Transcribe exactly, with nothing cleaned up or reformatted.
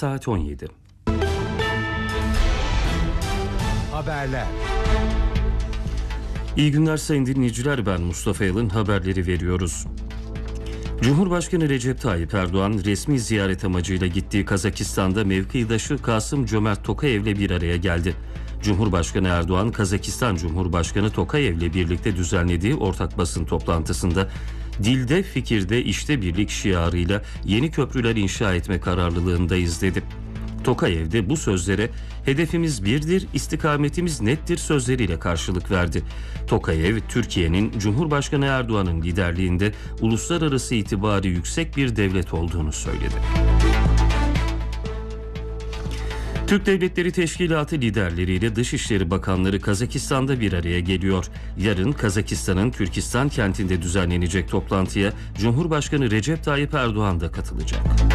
saat on yedi. Haberler. İyi günler sayın dinleyiciler, ben Mustafa Yalın, haberleri veriyoruz. Cumhurbaşkanı Recep Tayyip Erdoğan resmi ziyaret amacıyla gittiği Kazakistan'da mevkidaşı Kasım-Cömert Tokayev'le bir araya geldi. Cumhurbaşkanı Erdoğan, Kazakistan Cumhurbaşkanı Tokayev'le birlikte düzenlediği ortak basın toplantısında dilde, fikirde, işte birlik şiarıyla yeni köprüler inşa etme kararlılığındayız dedi. Tokayev de bu sözlere hedefimiz birdir, istikametimiz nettir sözleriyle karşılık verdi. Tokayev, Türkiye'nin Cumhurbaşkanı Erdoğan'ın liderliğinde uluslararası itibarı yüksek bir devlet olduğunu söyledi. Türk Devletleri Teşkilatı liderleriyle Dışişleri Bakanları Kazakistan'da bir araya geliyor. Yarın Kazakistan'ın Türkistan kentinde düzenlenecek toplantıya Cumhurbaşkanı Recep Tayyip Erdoğan da katılacak.